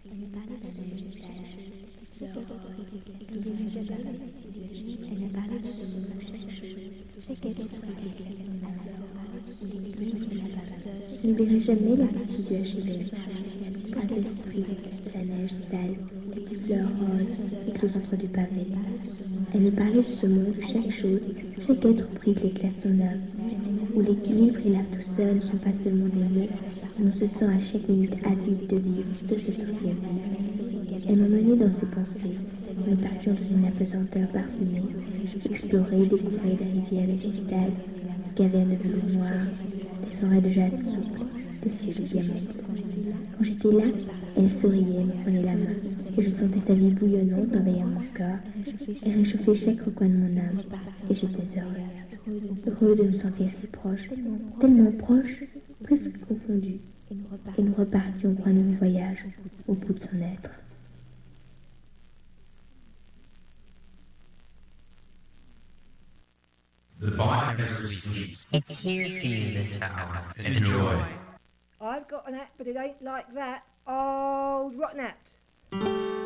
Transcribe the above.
N'oublierai jamais la partie du HLM. Gratte l'esprit, la neige sale, les petites fleurs roses écloses entre du pavé. Elle me parlait de ce monde où chaque chose, chaque être pris l'éclat de son âme, où l'équilibre et la douceur ne sont pas seulement des mots, mais on se sent à chaque minute avide de vivre, de se sentir vivre. Elle m'emmenait dans ses pensées. Nous partions dans une apesanteur parfumée, explorer, découvrir des rivières de cristal, des cavernes de velours noir, des forêts de jade souple, des cieux de diamants. Quand j'étais là, elle souriait, me prenait la main, et je sentais sa vie bouillonnante envahir mon corps et réchauffer chaque recoin de mon âme, et j'étais heureux de me sentir si proche, tellement proche, presque confondu, et nous repartions pour un nouveau voyage au bout de son être. The bar never sleeps. It's here for you this hour. Enjoy. I've got an app, but it ain't like that. Old rotten app.